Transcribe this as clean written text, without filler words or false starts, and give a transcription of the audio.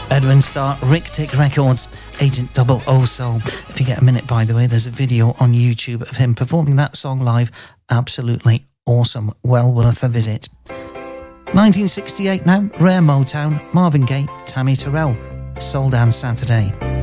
Edwin Starr, Rick Tick Records, Agent 00 Soul. If you get a minute, by the way, there's a video on YouTube of him performing that song live. Absolutely awesome. Well worth a visit. 1968 now, Rare Motown, Marvin Gaye, Tammy Terrell, Soul Dance Saturday.